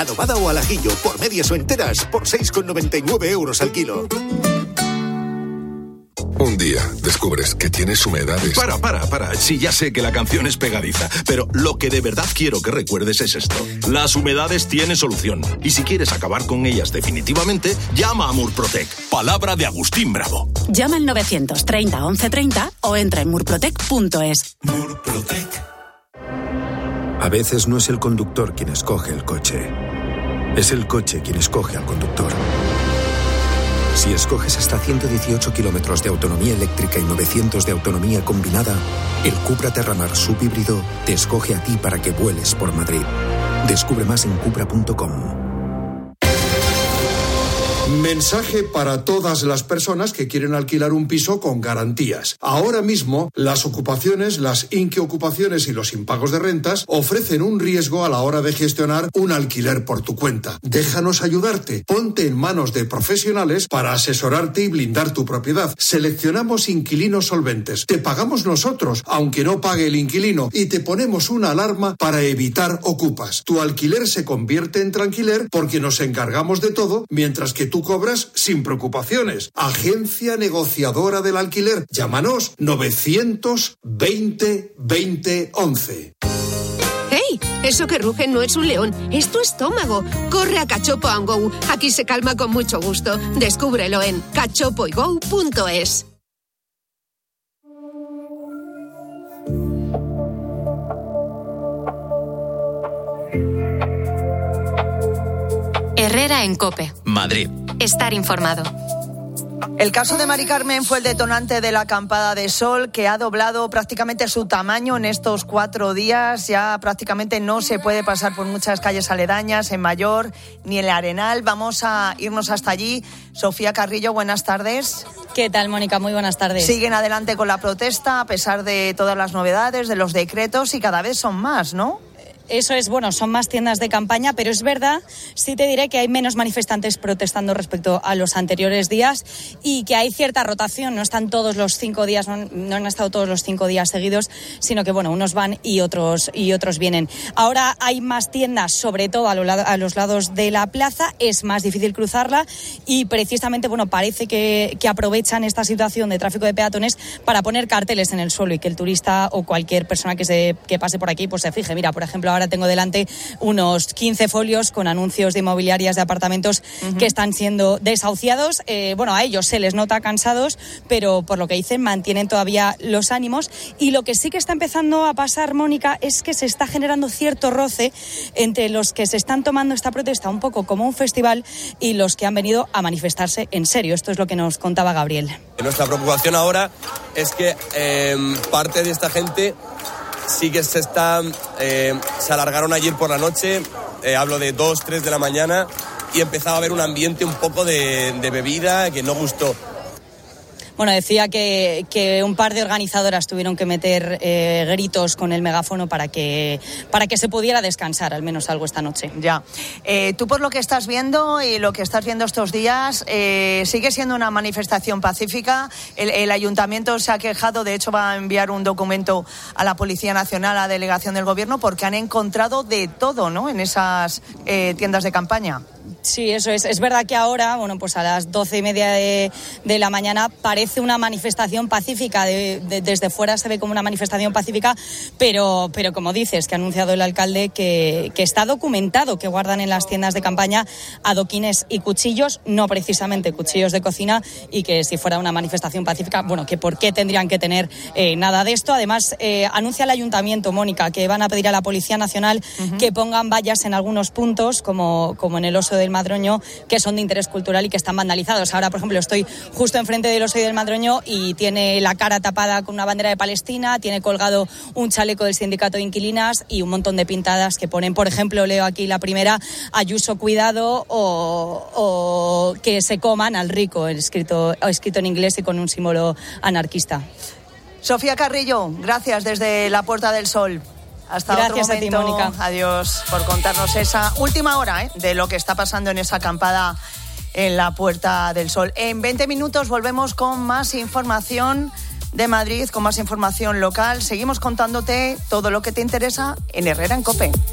Adobada o al ajillo, por medias o enteras, por 6,99 euros al kilo. Un día descubres que tienes humedades. Para. Sí, ya sé que la canción es pegadiza, pero lo que de verdad quiero que recuerdes es esto. Las humedades tienen solución. Y si quieres acabar con ellas definitivamente, llama a Murprotec. Palabra de Agustín Bravo. Llama al 930 1130 o entra en murprotec.es. Murprotec. A veces no es el conductor quien escoge el coche. Es el coche quien escoge al conductor. Si escoges hasta 118 kilómetros de autonomía eléctrica y 900 de autonomía combinada, el Cupra Terramar subhíbrido te escoge a ti para que vueles por Madrid. Descubre más en cupra.com. Mensaje para todas las personas que quieren alquilar un piso con garantías. Ahora mismo, las ocupaciones, las inquiocupaciones y los impagos de rentas ofrecen un riesgo a la hora de gestionar un alquiler por tu cuenta. Déjanos ayudarte. Ponte en manos de profesionales para asesorarte y blindar tu propiedad. Seleccionamos inquilinos solventes. Te pagamos nosotros, aunque no pague el inquilino, y te ponemos una alarma para evitar ocupas. Tu alquiler se convierte en tranquiler porque nos encargamos de todo, mientras que tú cobras sin preocupaciones. Agencia negociadora del alquiler. Llámanos 920 20 11. ¡Hey! Eso que ruge no es un león, es tu estómago. Corre a Cachopo & Go. Aquí se calma con mucho gusto. Descúbrelo en cachopoygo.es. Herrera en COPE. Madrid. Estar informado. El caso de Mari Carmen fue el detonante de la acampada de sol, que ha doblado prácticamente su tamaño en estos 4 días. Ya prácticamente no se puede pasar por muchas calles aledañas, en Mayor ni en el Arenal. Vamos a irnos hasta allí. Sofía Carrillo, buenas tardes. ¿Qué tal, Mónica? Muy buenas tardes. Siguen adelante con la protesta a pesar de todas las novedades, de los decretos, y cada vez son más, ¿no? Eso es, bueno, son más tiendas de campaña, pero es verdad, sí te diré que hay menos manifestantes protestando respecto a los anteriores días y que hay cierta rotación, no están todos los 5 días, no han estado todos los 5 días seguidos, sino que, bueno, unos van y otros vienen. Ahora hay más tiendas, sobre todo a los lados de la plaza, es más difícil cruzarla y precisamente, bueno, parece que aprovechan esta situación de tráfico de peatones para poner carteles en el suelo y que el turista o cualquier persona que pase por aquí pues se fije. Mira, por ejemplo, ahora tengo delante unos 15 folios con anuncios de inmobiliarias de apartamentos que están siendo desahuciados. Bueno, a ellos se les nota cansados, pero por lo que dicen mantienen todavía los ánimos. Y lo que sí que está empezando a pasar, Mónica, es que se está generando cierto roce entre los que se están tomando esta protesta un poco como un festival y los que han venido a manifestarse en serio. Esto es lo que nos contaba Gabriel. Nuestra preocupación ahora es que parte de esta gente sí que se alargaron ayer por la noche, hablo de 2, 3 de la mañana, y empezaba a haber un ambiente un poco de bebida que no gustó. Bueno, decía que un par de organizadoras tuvieron que meter gritos con el megáfono para que se pudiera descansar, al menos algo esta noche. Ya. Tú, por lo que estás viendo y lo que estás viendo estos días, sigue siendo una manifestación pacífica. El ayuntamiento se ha quejado, de hecho va a enviar un documento a la Policía Nacional, a la delegación del Gobierno, porque han encontrado de todo, ¿no?, en esas tiendas de campaña. Sí, eso es. Es verdad que ahora, bueno, pues a las 12:30 de la mañana parece una manifestación pacífica. Desde fuera se ve como una manifestación pacífica, pero como dices, que ha anunciado el alcalde que está documentado que guardan en las tiendas de campaña adoquines y cuchillos, no precisamente cuchillos de cocina, y que si fuera una manifestación pacífica, bueno, que por qué tendrían que tener nada de esto. Además, anuncia el ayuntamiento, Mónica, que van a pedir a la Policía Nacional que pongan vallas en algunos puntos, como en el Oso del Madroño, que son de interés cultural y que están vandalizados. Ahora, por ejemplo, estoy justo enfrente del Oso del Madroño y tiene la cara tapada con una bandera de Palestina, tiene colgado un chaleco del sindicato de inquilinas y un montón de pintadas que ponen, por ejemplo, leo aquí la primera, Ayuso cuidado, o que se coman al rico, escrito en inglés y con un símbolo anarquista. Sofía Carrillo, gracias desde la Puerta del Sol. Hasta Gracias otro momento. A ti, Mónica. Adiós por contarnos esa última hora de lo que está pasando en esa acampada en la Puerta del Sol. En 20 minutos volvemos con más información de Madrid, con más información local. Seguimos contándote todo lo que te interesa en Herrera en COPE.